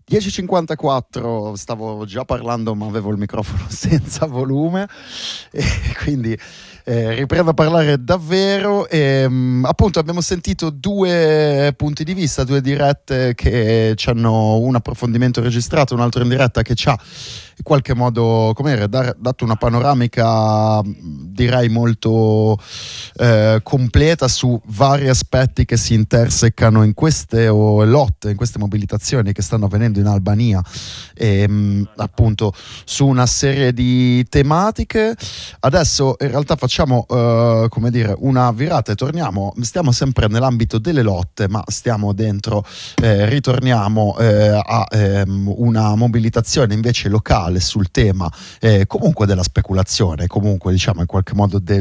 10:54, stavo già parlando ma avevo il microfono senza volume e quindi riprendo a parlare davvero e appunto abbiamo sentito due punti di vista, due dirette che ci hanno un approfondimento registrato, un altro in diretta che ci ha in qualche modo dato una panoramica direi molto completa su vari aspetti che si intersecano in queste lotte, in queste mobilitazioni che stanno avvenendo in Albania e appunto su una serie di tematiche. Adesso in realtà facciamo una virata e stiamo sempre nell'ambito delle lotte, ma stiamo dentro, ritorniamo a una mobilitazione invece locale sul tema comunque della speculazione, comunque diciamo in qualche modo di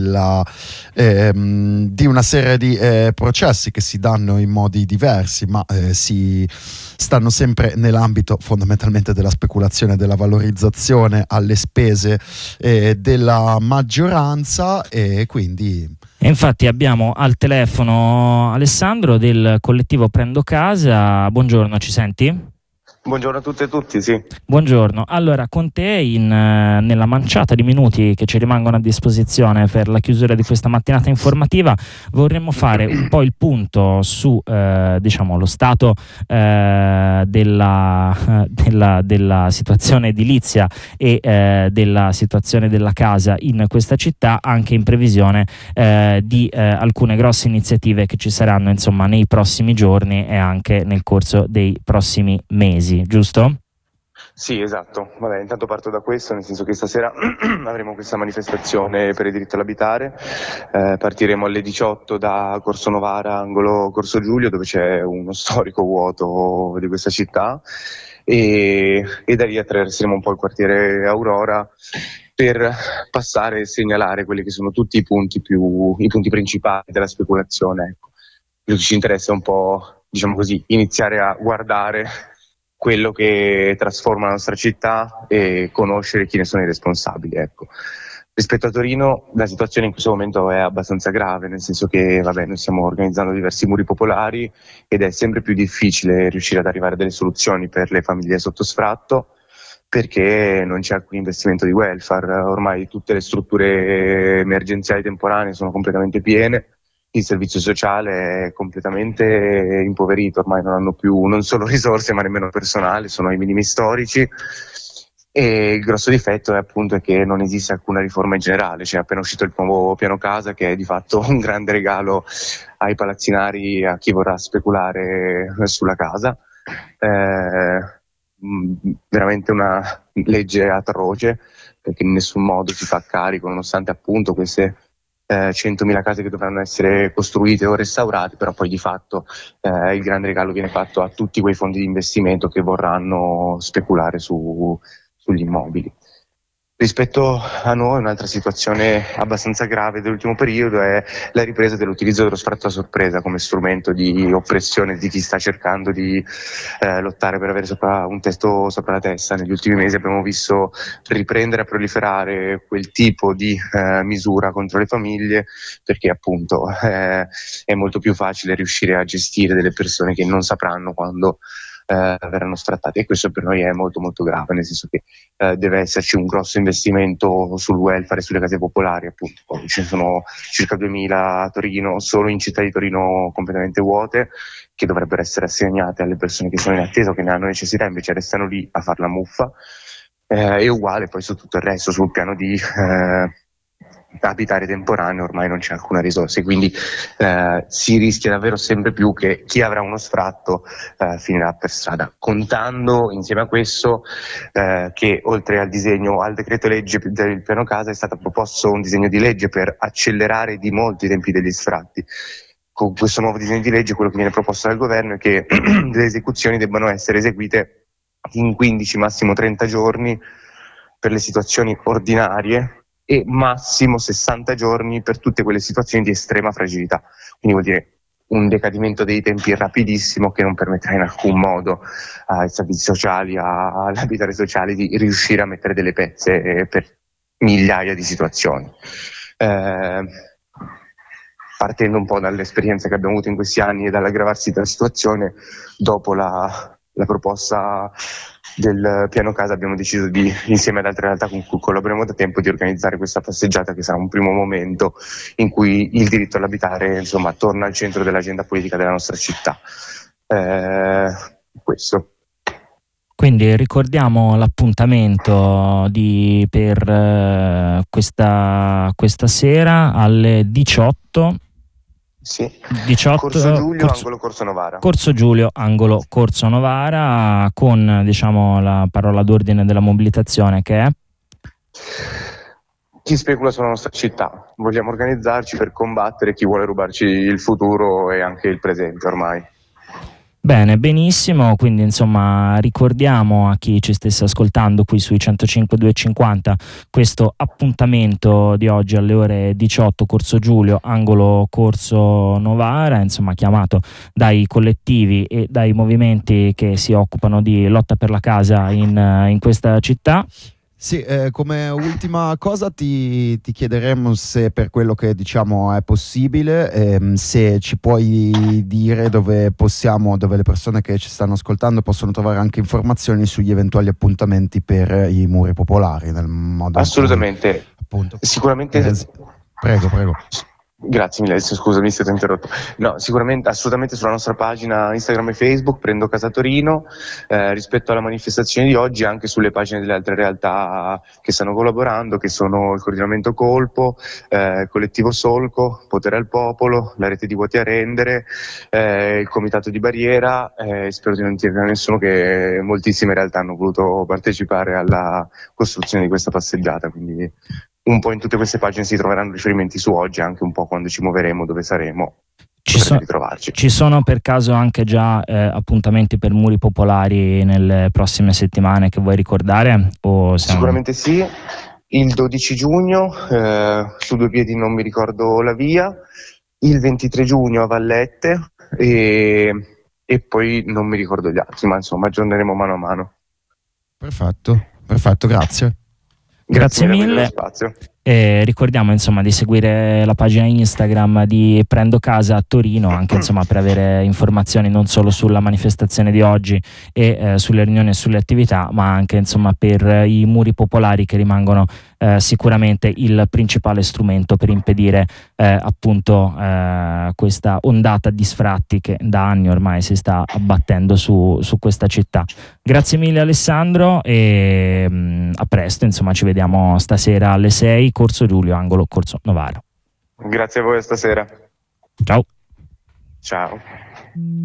una serie di processi che si danno in modi diversi, ma si stanno sempre nell'ambito fondamentalmente della speculazione, della valorizzazione alle spese della maggioranza e quindi... E infatti abbiamo al telefono Alessandro del collettivo Prendo Casa. Buongiorno, ci senti? Buongiorno a tutte e tutti, sì. Buongiorno. Allora, con te nella manciata di minuti che ci rimangono a disposizione per la chiusura di questa mattinata informativa, vorremmo fare un po' il punto su lo stato della situazione edilizia e della situazione della casa in questa città, anche in previsione di alcune grosse iniziative che ci saranno insomma nei prossimi giorni e anche nel corso dei prossimi mesi. Giusto? Sì, esatto. Vabbè, intanto parto da questo, nel senso che stasera avremo questa manifestazione per il diritto all'abitare. Partiremo alle 18 da Corso Novara, angolo Corso Giulio, dove c'è uno storico vuoto di questa città, e da lì attraverseremo un po' il quartiere Aurora per passare e segnalare quelli che sono tutti i punti principali della speculazione. Ecco. Quello che ci interessa è un po', diciamo così, iniziare a guardare quello che trasforma la nostra città e conoscere chi ne sono i responsabili. Ecco. Rispetto a Torino la situazione in questo momento è abbastanza grave, nel senso che noi stiamo organizzando diversi muri popolari ed è sempre più difficile riuscire ad arrivare a delle soluzioni per le famiglie sotto sfratto, perché non c'è alcun investimento di welfare. Ormai tutte le strutture emergenziali temporanee sono completamente piene. Il servizio sociale è completamente impoverito, ormai non hanno più non solo risorse ma nemmeno personale, sono ai minimi storici e il grosso difetto è appunto che non esiste alcuna riforma in generale. C'è appena uscito il nuovo piano casa che è di fatto un grande regalo ai palazzinari, a chi vorrà speculare sulla casa. Veramente una legge atroce, perché in nessun modo si fa carico, nonostante appunto queste 100.000 case che dovranno essere costruite o restaurate, però poi di fatto il grande regalo viene fatto a tutti quei fondi di investimento che vorranno speculare sugli immobili. Rispetto a noi un'altra situazione abbastanza grave dell'ultimo periodo è la ripresa dell'utilizzo dello sfratto a sorpresa come strumento di oppressione di chi sta cercando di lottare per avere un tetto sopra la testa. Negli ultimi mesi abbiamo visto riprendere a proliferare quel tipo di misura contro le famiglie, perché appunto è molto più facile riuscire a gestire delle persone che non sapranno quando verranno sfrattate, e questo per noi è molto molto grave, nel senso che deve esserci un grosso investimento sul welfare e sulle case popolari. Appunto poi ce ne sono circa 2.000 a Torino, solo in città di Torino completamente vuote, che dovrebbero essere assegnate alle persone che sono in attesa o che ne hanno necessità, invece restano lì a far la muffa. E uguale poi su tutto il resto, sul piano di abitare temporaneo ormai non c'è alcuna risorsa, e quindi si rischia davvero sempre più che chi avrà uno sfratto finirà per strada, contando insieme a questo che oltre al decreto legge del piano casa è stato proposto un disegno di legge per accelerare di molto i tempi degli sfratti. Con questo nuovo disegno di legge quello che viene proposto dal governo è che le esecuzioni debbano essere eseguite in 15, massimo 30 giorni per le situazioni ordinarie e massimo 60 giorni per tutte quelle situazioni di estrema fragilità. Quindi vuol dire un decadimento dei tempi rapidissimo che non permetterà in alcun modo ai servizi sociali, all'abitare sociale di riuscire a mettere delle pezze per migliaia di situazioni. Partendo un po' dall'esperienza che abbiamo avuto in questi anni e dall'aggravarsi della situazione, dopo la la proposta del piano casa, abbiamo deciso insieme ad altre realtà con cui collaboriamo da tempo, di organizzare questa passeggiata, che sarà un primo momento in cui il diritto all'abitare, insomma, torna al centro dell'agenda politica della nostra città. Questo. Quindi ricordiamo l'appuntamento per questa sera alle 18. Sì. 18, Corso Giulio, angolo Corso Novara. Corso Giulio, angolo Corso Novara, con, diciamo, la parola d'ordine della mobilitazione, che è: chi specula sulla nostra città. Vogliamo organizzarci per combattere chi vuole rubarci il futuro e anche il presente ormai. Bene, benissimo, quindi insomma ricordiamo a chi ci stesse ascoltando qui sui 105.250 questo appuntamento di oggi alle ore 18, Corso Giulio, angolo Corso Novara, insomma chiamato dai collettivi e dai movimenti che si occupano di lotta per la casa in questa città. Sì, come ultima cosa ti chiederemmo se, per quello che diciamo è possibile, se ci puoi dire dove le persone che ci stanno ascoltando possono trovare anche informazioni sugli eventuali appuntamenti per i muri popolari, nel modo assolutamente, appunto. Sicuramente. Prego. Grazie mille, scusa, mi siete interrotto. No, sicuramente, assolutamente sulla nostra pagina Instagram e Facebook, Prendo Casa Torino, rispetto alla manifestazione di oggi, anche sulle pagine delle altre realtà che stanno collaborando, che sono il Coordinamento Colpo, Collettivo Solco, Potere al Popolo, la Rete di Voti a Rendere, il Comitato di Barriera, spero di non dire nessuno, che moltissime realtà hanno voluto partecipare alla costruzione di questa passeggiata, quindi un po' in tutte queste pagine si troveranno riferimenti su oggi, anche un po' quando ci muoveremo, dove saremo. Ci sono per caso anche già appuntamenti per muri popolari nelle prossime settimane che vuoi ricordare? Sicuramente sì, il 12 giugno su Due Piedi, non mi ricordo la via, il 23 giugno a Vallette e poi non mi ricordo gli altri, ma insomma aggiorneremo mano a mano. Perfetto, grazie. Grazie mille. Ricordiamo insomma di seguire la pagina Instagram di Prendo Casa a Torino, anche insomma per avere informazioni non solo sulla manifestazione di oggi e sulle riunioni e sulle attività, ma anche insomma per i muri popolari, che rimangono sicuramente il principale strumento per impedire appunto questa ondata di sfratti che da anni ormai si sta abbattendo su questa città. Grazie mille Alessandro e a presto, insomma ci vediamo stasera alle 6, Corso Giulio, angolo Corso Novara. Grazie a voi stasera. Ciao.